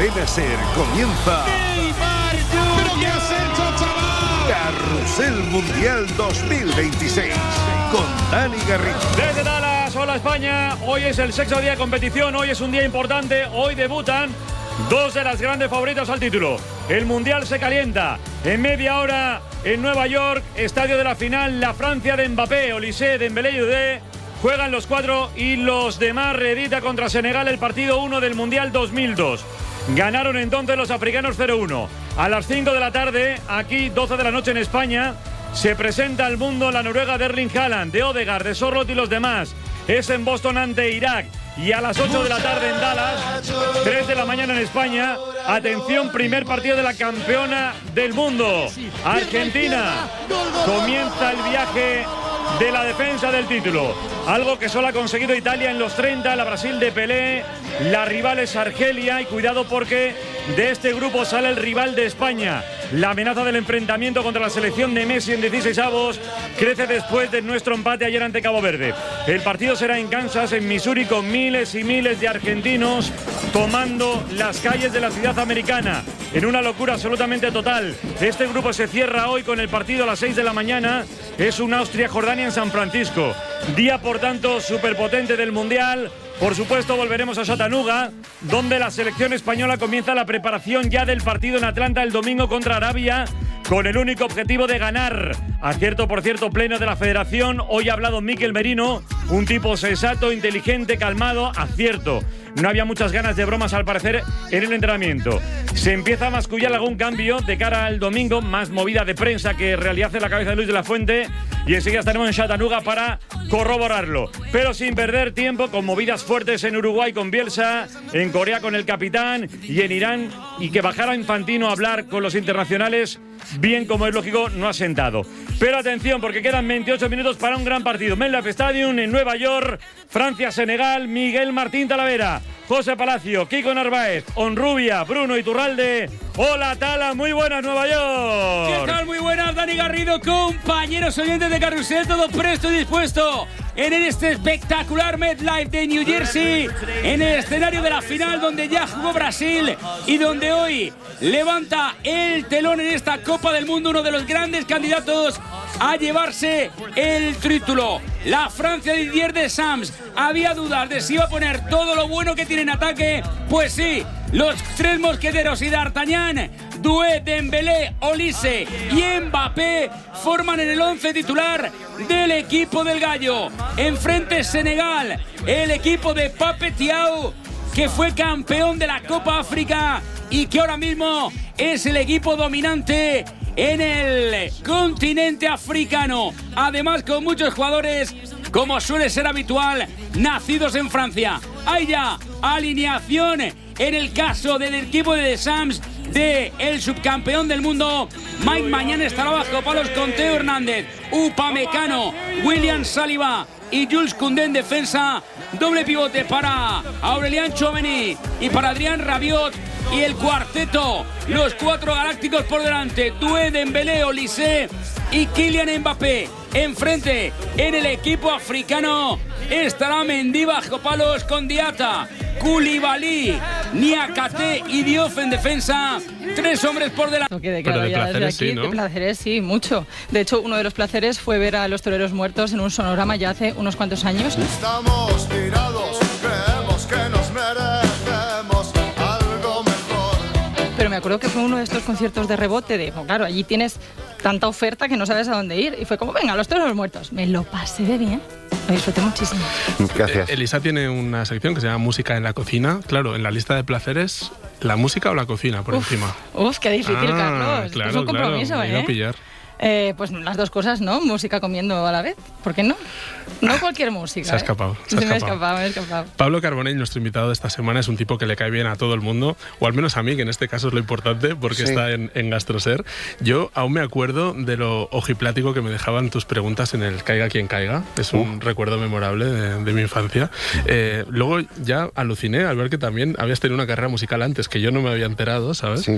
Cadena SER comienza ¿Pero qué has hecho, chaval? Carrusel Mundial 2026 con Dani Garrido. Desde Dallas, hola España. Hoy es el sexto día de competición, hoy es un día importante. Hoy debutan dos de las grandes favoritas al título. El Mundial se calienta. En media hora en Nueva York, estadio de la final, la Francia de Mbappé, Olise, Dembélé y Udé. Juegan los cuatro y los demás. Reedita contra Senegal el partido 1 del Mundial 2002. Ganaron entonces los africanos 0-1. A las 5 de la tarde, aquí 12 de la noche en España, se presenta al mundo la Noruega de Erling Haaland, de Odegaard, de Sorloth y los demás. Es en Boston ante Irak. Y a las 8 de la tarde en Dallas, 3 de la mañana en España. Atención, primer partido de la campeona del mundo, Argentina. Comienza el viaje de la defensa del título, algo que solo ha conseguido Italia en los 30, la Brasil de Pelé, la rival es Argelia y cuidado porque de este grupo sale el rival de España. La amenaza del enfrentamiento contra la selección de Messi en 16avos crece después de nuestro empate ayer ante Cabo Verde. El partido será en Kansas, en Missouri, con miles y miles de argentinos tomando las calles de la ciudad americana en una locura absolutamente total. Este grupo se cierra hoy con el partido a las 6 de la mañana. Es un Austria-Jordania en San Francisco. Día, por tanto, superpotente del Mundial. Por supuesto, volveremos a Chattanooga, donde la selección española comienza la preparación ya del partido en Atlanta el domingo contra Arabia, con el único objetivo de ganar. Acierto, por cierto, pleno de la federación. Hoy ha hablado Mikel Merino, un tipo sensato, inteligente, calmado. Acierto. No había muchas ganas de bromas, al parecer, en el entrenamiento. Se empieza a mascullar algún cambio de cara al domingo, más movida de prensa que realidad en la cabeza de Luis de la Fuente, y enseguida estaremos en Chattanooga para corroborarlo. Pero sin perder tiempo, con movidas fuertes en Uruguay con Bielsa, en Corea con el capitán y en Irán, y que bajara Infantino a hablar con los internacionales, bien como es lógico, no ha sentado. Pero atención, porque quedan 28 minutos para un gran partido. MetLife Stadium en Nueva York, Francia-Senegal, Miguel Martín Talavera, José Palacio, Kiko Narváez, Onrubia, Bruno Iturralde. Hola Tala, muy buenas Nueva York. ¿Qué tal? Muy buenas, Dani Garrido, compañeros oyentes de Carrusel, todo presto y dispuesto en este espectacular MetLife de New Jersey, en el escenario de la final donde ya jugó Brasil y donde hoy levanta el telón en esta Copa del Mundo, uno de los grandes candidatos a llevarse el título. La Francia de Didier Deschamps. Había dudas de si iba a poner todo lo bueno que tiene en ataque. Pues sí, los tres mosqueteros y D'Artagnan, Doué, Dembélé, Olise y Mbappé forman en el 11 titular del equipo del Gallo. Enfrente Senegal, el equipo de Pape Thiaw, que fue campeón de la Copa África y que ahora mismo es el equipo dominante en el continente africano. Además, con muchos jugadores, como suele ser habitual, nacidos en Francia. Hay ya alineación en el caso del equipo de Deschamps, de el subcampeón del mundo. Mike Mañán estará bajo palos con Teo Hernández, Upamecano, William Saliba y Jules Koundé en defensa. Doble pivote para Aurélien Tchouaméni y para Adrien Rabiot. Y el cuarteto, los cuatro galácticos por delante, Doué, Dembélé, Olise y Kylian Mbappé. Enfrente, en el equipo africano, estará Mendy bajo palos con Diatta, Koulibaly, Niakate y Diouf en defensa. Tres hombres por delante. Pero de placeres sí, ¿no? De placeres sí, mucho. De hecho, uno de los placeres fue ver a los toreros muertos en un sonorama ya hace unos cuantos años. Estamos tirados, creemos que nos merecemos algo mejor. Pero me acuerdo que fue uno de estos conciertos de rebote de, claro, allí tienes tanta oferta que no sabes a dónde ir. Y fue como, venga, los toreros muertos. Me lo pasé de bien. Lo disfruté muchísimo. Gracias. Elisa tiene una sección que se llama Música en la Cocina. Claro, en la lista de placeres, ¿la música o la cocina por encima? Qué difícil, Carlos. Claro, es un compromiso, me iba a pillar. Pues las dos cosas, ¿no? Música comiendo a la vez. ¿Por qué no? No cualquier música. Se ha escapado. Me he escapado. Pablo Carbonell, nuestro invitado de esta semana, es un tipo que le cae bien a todo el mundo, o al menos a mí, que en este caso es lo importante, porque está en Gastroser. Yo aún me acuerdo de lo ojiplático que me dejaban tus preguntas en el Caiga quien caiga. Es un recuerdo memorable de mi infancia. Luego ya aluciné al ver que también habías tenido una carrera musical antes, que yo no me había enterado, ¿sabes? Sí.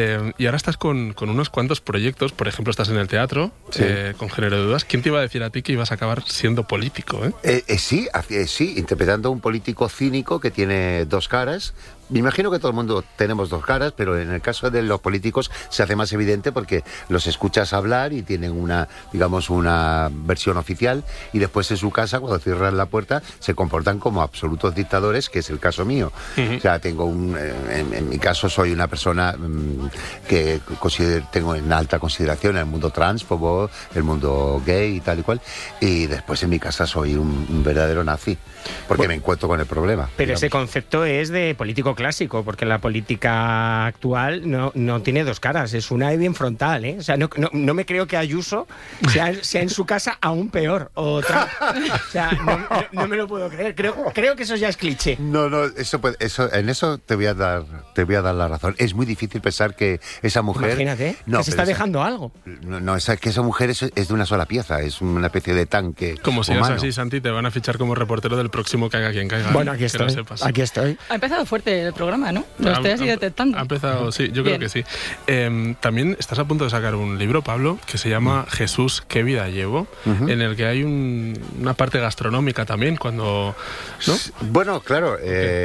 Y ahora estás con unos cuantos proyectos. Por ejemplo, estás en el teatro, con Género de Dudas. ¿Quién te iba a decir a ti que ibas a acabar siendo político? Sí, interpretando a un político cínico que tiene dos caras, me imagino que todo el mundo tenemos dos caras, pero en el caso de los políticos se hace más evidente porque los escuchas hablar y tienen una versión oficial, y después en su casa, cuando cierran la puerta, se comportan como absolutos dictadores, que es el caso mío. O sea, en mi caso soy una persona que tengo en alta consideración el mundo transfobo, el mundo gay y tal y cual, y después en mi casa soy un verdadero nazi, porque me encuentro con el problema. Pero ese concepto es de político clásico, porque la política actual no tiene dos caras, es una y bien frontal, ¿eh? O sea, no me creo que Ayuso sea en su casa aún peor, o Trump. O sea, no me lo puedo creer. Creo que eso ya es cliché. No, en eso te voy a dar la razón. Es muy difícil pensar que esa mujer... Imagínate, que se está dejando algo. No, es que esa mujer es de una sola pieza, es una especie de tanque. Como sigas humano. así, Santi, te van a fichar como reportero del próximo Caiga quien caiga. Bueno, aquí estoy. Ha empezado fuerte el programa, ¿no? Lo estoy así detectando. Ha empezado, sí, yo creo que sí. También estás a punto de sacar un libro, Pablo, que se llama Jesús, ¿qué vida llevo? En el que hay una parte gastronómica también, cuando... ¿no? Bueno, claro,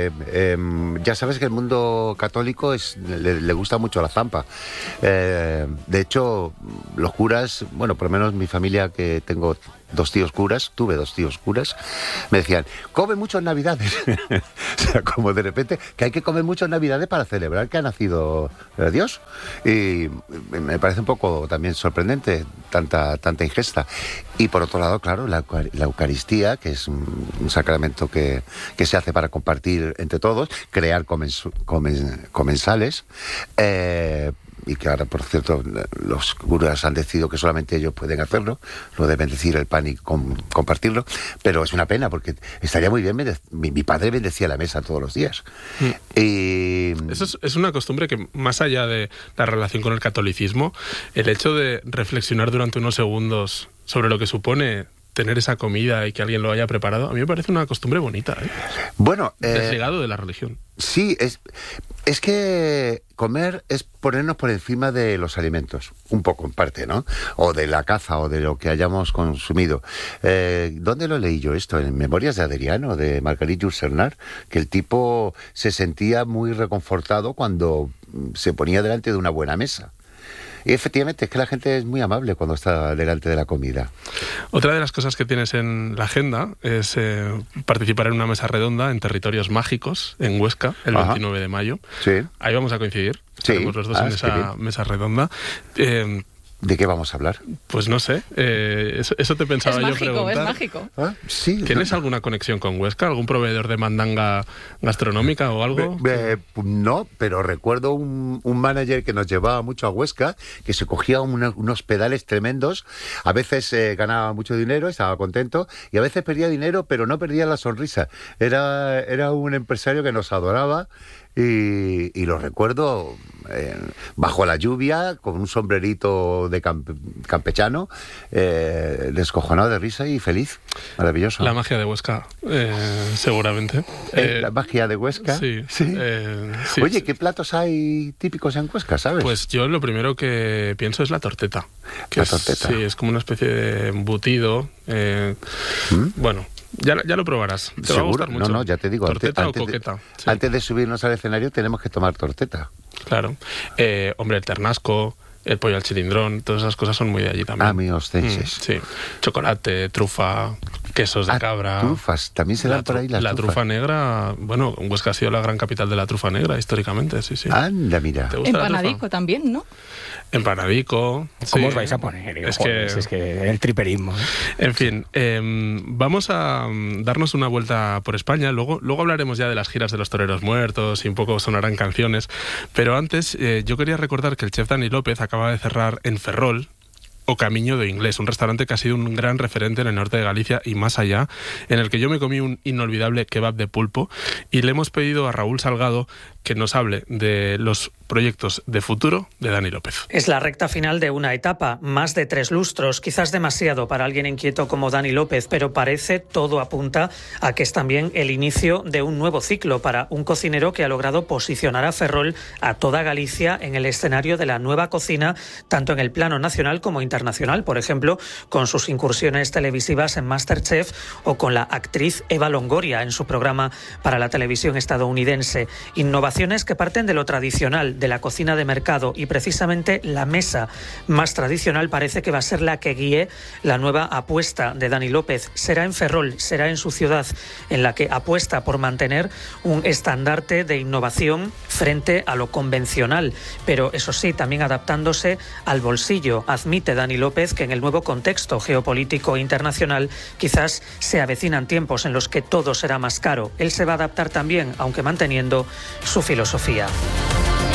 ya sabes que el mundo católico le gusta mucho la zampa. De hecho, los curas, bueno, por lo menos mi familia, que tengo tuve dos tíos curas, me decían, come mucho en Navidades. O sea, como de repente, que hay que comer mucho en Navidades para celebrar que ha nacido Dios. Y me parece un poco también sorprendente tanta ingesta. Y por otro lado, claro, la Eucaristía, que es un sacramento que se hace para compartir entre todos, crear comensales, y que ahora, por cierto, los curas han decidido que solamente ellos pueden hacerlo, lo de bendecir el pan y compartirlo, pero es una pena porque estaría muy bien, mi padre bendecía la mesa todos los días. Y... Eso es una costumbre que, más allá de la relación con el catolicismo, el hecho de reflexionar durante unos segundos sobre lo que supone tener esa comida y que alguien lo haya preparado, a mí me parece una costumbre bonita, ¿eh? Bueno, desligado de la religión. Sí, es que comer es ponernos por encima de los alimentos, un poco en parte, ¿no? O de la caza o de lo que hayamos consumido. ¿Dónde lo leí yo esto? En Memorias de Adriano, de Marguerite Yourcenar, que el tipo se sentía muy reconfortado cuando se ponía delante de una buena mesa. Y efectivamente, es que la gente es muy amable cuando está delante de la comida. Otra de las cosas que tienes en la agenda es participar en una mesa redonda en Territorios Mágicos, en Huesca, el 29 de mayo. Sí. Ahí vamos a coincidir. Sí. Estaremos los dos en esa mesa redonda. ¿De qué vamos a hablar? Pues no sé, eso te pensaba yo preguntar. Es mágico. ¿Ah? Sí. ¿Tienes alguna conexión con Huesca? ¿Algún proveedor de mandanga gastronómica o algo? No, pero recuerdo un manager que nos llevaba mucho a Huesca, que se cogía unos pedales tremendos. A veces ganaba mucho dinero, estaba contento, y a veces perdía dinero, pero no perdía la sonrisa. Era un empresario que nos adoraba. Y lo recuerdo bajo la lluvia, con un sombrerito de campechano, descojonado de risa y feliz. Maravilloso. La magia de Huesca, seguramente. La magia de Huesca. Sí. Sí. Sí. Oye, ¿qué platos hay típicos en Huesca, sabes? Pues yo lo primero que pienso es la torteta. La torteta. Sí, es como una especie de embutido. Bueno, ya lo probarás. Te va a gustar mucho. No, ya te digo. ¿Torteta o coqueta? Sí. Antes de subirnos al escenario tenemos que tomar torteta. Claro. Hombre, el ternasco, el pollo al chilindrón, todas esas cosas son muy de allí también. Amigos ostenses. Sí. Chocolate, trufa, quesos de cabra. Trufas, también se dan por ahí las trufas. La trufa negra, bueno, Huesca ha sido la gran capital de la trufa negra históricamente, sí. Anda, mira. ¿Te gusta Empanadico también, ¿no? Empanadico. ¿Cómo os vais a poner? Es que el triperismo. En fin, vamos a darnos una vuelta por España. Luego hablaremos ya de las giras de los toreros muertos y un poco sonarán canciones. Pero antes, yo quería recordar que el chef Dani López acaba de cerrar en Ferrol o Camiño do Inglés, un restaurante que ha sido un gran referente en el norte de Galicia y más allá, en el que yo me comí un inolvidable kebab de pulpo, y le hemos pedido a Raúl Salgado que nos hable de los proyectos de futuro de Dani López. Es la recta final de una etapa, más de 3 lustros, quizás demasiado para alguien inquieto como Dani López, pero parece, todo apunta a que es también el inicio de un nuevo ciclo para un cocinero que ha logrado posicionar a Ferrol, a toda Galicia, en el escenario de la nueva cocina, tanto en el plano nacional como internacional, por ejemplo, con sus incursiones televisivas en MasterChef o con la actriz Eva Longoria en su programa para la televisión estadounidense. Innovaciones que parten de lo tradicional, de la cocina de mercado, y precisamente la mesa más tradicional parece que va a ser la que guíe la nueva apuesta de Dani López. Será en Ferrol, será en su ciudad, en la que apuesta por mantener un estandarte de innovación frente a lo convencional, pero eso sí, también adaptándose al bolsillo. Admite Dani López que en el nuevo contexto geopolítico internacional quizás se avecinan tiempos en los que todo será más caro. Él se va a adaptar también, aunque manteniendo su filosofía.